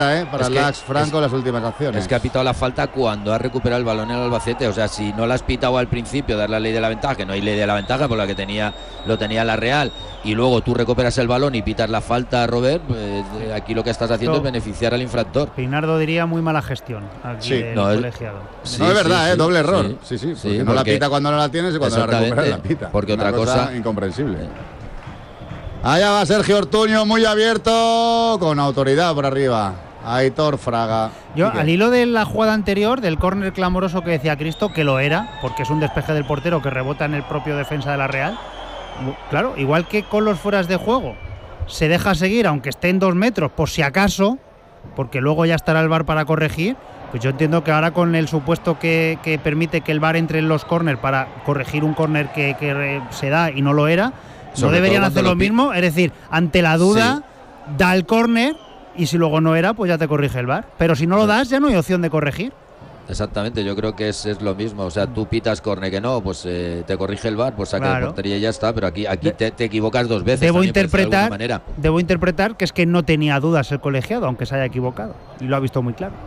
para Lax Franco las últimas acciones. Es que ha pitado la falta cuando ha recuperado el balón en el Albacete. O sea, si no la has pitado al principio, dar la ley de la ventaja, que no hay ley de la ventaja por la que lo tenía la Real, y luego tú recuperas el balón y pitas la falta, Robert, pues aquí lo que estás haciendo es beneficiar al infractor. Pinardo diría muy mala gestión aquí del colegiado. No es verdad, doble error. Porque no la pita cuando no la tienes y cuando la recuperas la pita. Porque otra cosa incomprensible. Allá va Sergio Ortuño, muy abierto, con autoridad por arriba. Aitor Fraga. Yo, al hilo de la jugada anterior, del córner clamoroso que decía Cristo, que lo era, porque es un despeje del portero que rebota en el propio defensa de la Real. Claro, igual que con los fueras de juego, se deja seguir, aunque esté en 2 metros, por si acaso, porque luego ya estará el VAR para corregir. Pues yo entiendo que ahora con el supuesto que permite que el VAR entre en los córner para corregir un córner que se da y no lo era, no deberían hacer lo mismo. Es decir, ante la duda, da el córner. Y si luego no era, pues ya te corrige el VAR. Pero si no lo das, ya no hay opción de corregir. Exactamente, yo creo que es lo mismo. O sea, tú pitas córner que no, pues te corrige el VAR, pues saca de portería y ya está. Pero aquí te equivocas 2 veces. Debo interpretar que es que no tenía dudas el colegiado, aunque se haya equivocado. Y lo ha visto muy claro.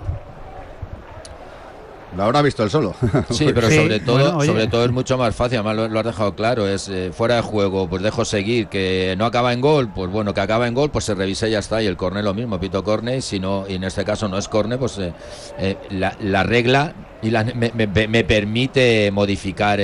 Lo habrá visto él solo. Sí, pero sobre todo es mucho más fácil. Además lo has dejado claro. Es fuera de juego, pues dejo seguir. Que no acaba en gol, pues bueno, que acaba en gol, pues se revisa y ya está. Y el córner lo mismo, pito córner. Y en este caso no es córner, pues la regla me permite modificar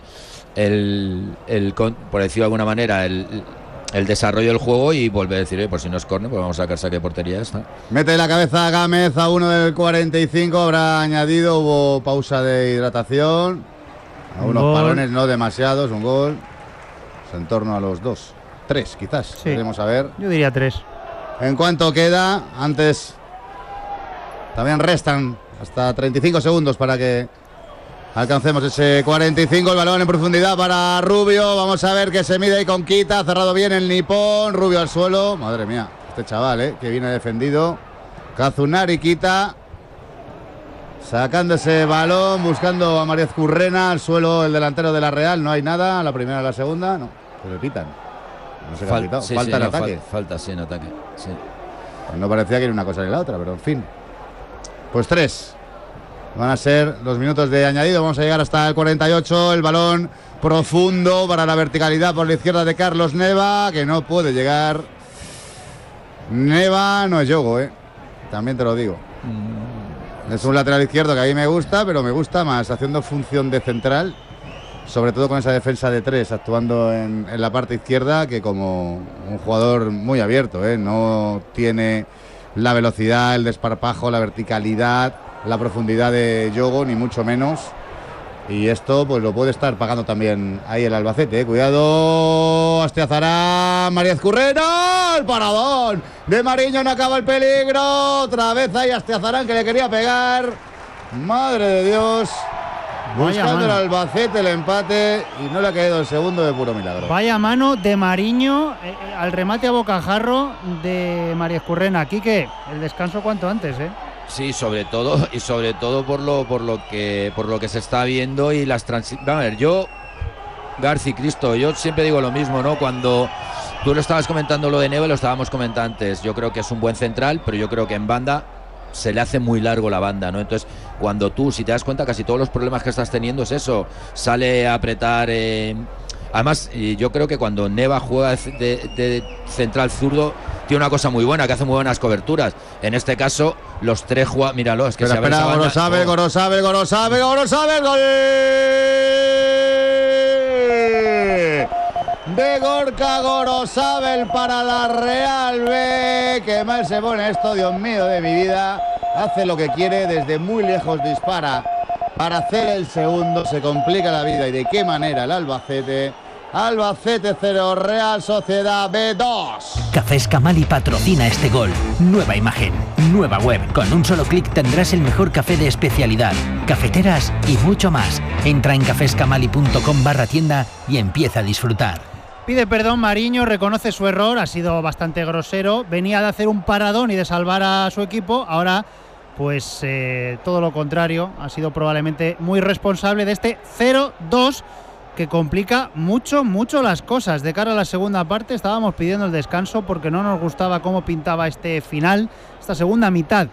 por decirlo de alguna manera, el desarrollo del juego y volver a decir, pues si no es córner, pues vamos a sacar saque de portería. Está. Mete la cabeza Gámez a 1 del 45, habrá añadido, hubo pausa de hidratación, a unos parones no demasiados, un gol, en torno a los 2, 3 quizás, veremos a ver. Yo diría 3. ¿En cuánto queda? Antes también restan hasta 35 segundos para que alcancemos ese 45, el balón en profundidad para Rubio. Vamos a ver que se mide ahí con Quita. Cerrado bien el nipón. Rubio al suelo. Madre mía, este chaval, que viene defendido. Kazunari Quita. Sacando ese balón, buscando a María Currena. Al suelo el delantero de la Real. No hay nada. La primera y la segunda. No, se le pitan. No sé qué ha pitado. Falta en ataque. Falta, sí, en ataque. Sí. Pues no parecía que era una cosa ni la otra, pero en fin. Pues 3. Van a ser 2 minutos de añadido. Vamos a llegar hasta el 48. El balón profundo para la verticalidad por la izquierda de Carlos Neva, que no puede llegar. Neva no es Yogo, también te lo digo. Es un lateral izquierdo que a mí me gusta, pero me gusta más haciendo función de central, sobre todo con esa defensa de 3, actuando en la parte izquierda, que como un jugador muy abierto. No tiene la velocidad, el desparpajo, la verticalidad, la profundidad de Yogo, ni mucho menos. Y esto pues lo puede estar pagando también ahí el Albacete. Cuidado, Astiazarán, María Currena, el paradón de Mariño, no acaba el peligro. Otra vez ahí Astiazarán, que le quería pegar. Madre de Dios. Buscando el Albacete el empate y no le ha caído el segundo de puro milagro. Vaya mano de Mariño al remate a bocajarro de María Currena. Quique, el descanso cuanto antes, Sí, sobre todo por lo que se está viendo y las transiciones. A ver, Garci, Cristo, yo siempre digo lo mismo, ¿no? Cuando tú lo estabas comentando lo de Neva, lo estábamos comentando antes. Yo creo que es un buen central, pero yo creo que en banda se le hace muy largo la banda, ¿no? Entonces, cuando tú, si te das cuenta, casi todos los problemas que estás teniendo es eso. Sale a apretar. Además, yo creo que cuando Neva juega de central zurdo, tiene una cosa muy buena, que hace muy buenas coberturas. En este caso, los 3 jugadores. Míralo, es que se espera, Gorosabel, el gol de Gorka Gorosabel para la Real B. Que mal se pone esto, Dios mío de mi vida. Hace lo que quiere, desde muy lejos dispara para hacer el segundo. Se complica la vida, y de qué manera el Albacete. Albacete 0, Real Sociedad B 2. Cafés Camali patrocina este gol. Nueva imagen, nueva web. Con un solo clic tendrás el mejor café de especialidad, cafeteras y mucho más. Entra en cafescamali.com/tienda y empieza a disfrutar. Pide perdón Mariño, reconoce su error, ha sido bastante grosero. Venía de hacer un paradón y de salvar a su equipo. Ahora, pues todo lo contrario. Ha sido probablemente muy responsable de este 0-2, que complica mucho las cosas. De cara a la segunda parte estábamos pidiendo el descanso porque no nos gustaba cómo pintaba este final, esta segunda mitad